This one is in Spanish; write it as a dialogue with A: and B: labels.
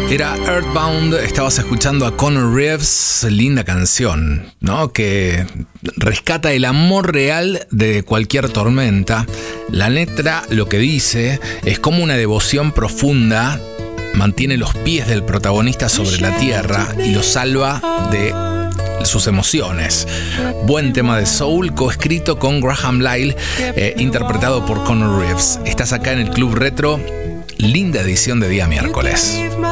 A: Era Earthbound, estabas escuchando a Conor Reeves, linda canción, ¿no? Que rescata el amor real de cualquier tormenta. La letra lo que dice es como una devoción profunda, mantiene los pies del protagonista sobre la tierra y lo salva de sus emociones. Buen tema de soul, coescrito con Graham Lyle, interpretado por Conor Reeves. Estás acá en el Club Retro, linda edición de día miércoles.